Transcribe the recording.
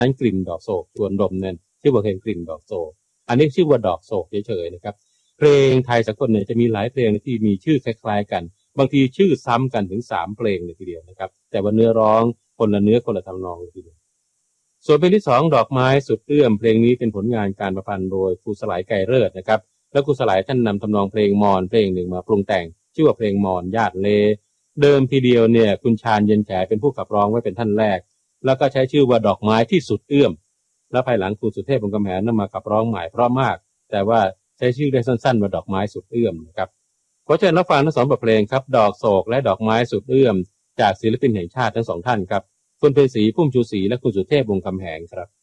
นั้นกลิ่นดอกโศกชวนดมนั่นชื่อว่าเพลงกลิ่นดอกโศกอันนี้ชื่อว่าดอกโศกเฉยๆนะครับเพลงไทยสากลเนี่ยจะมีหลายเพลงที่มีชื่อคล้ายๆกันบางทีชื่อซ้ำกันถึง3เพลงเลยทีเดียวนะครับแต่ว่าเนื้อร้องคนละเนื้อคนละทำนองเลยทีเดียวส่วนเพลงที่2ดอกไม้สุดเอื้อมเพลงนี้เป็นผลงานการประพันธ์โดยครูสลายไกรเลิศนะครับแล้วครูสลายท่านนำทำนองเพลงมอญเพลงหนึ่งมาปรุงแต่งชื่อว่าเพลงมอญญาติเลเดิมทีเดียวเนี่ยคุณชาญเย็นแขเป็นผู้ขับร้องไว้เป็นท่านแรกแล้วก็ใช้ชื่อว่าดอกไม้ที่สุดเอื้อมแล้วภายหลังครูสุเทพวงศ์กำแหงนำมาขับร้องใหม่เพราะมากแต่ว่าใช้ชื่อได้สั้นๆว่าดอกไม้สุดเอื้อมนะครับขอเชิญรับฟังทั้ง2บทเพลงครับดอกโศกและดอกไม้สุดเอื้อมจากศิลปินแห่งชาติทั้ง2ท่านครับคุณเพ็ญศรีพุ่มชูศรีและคุณสุเทพวงศ์กำแหงครับ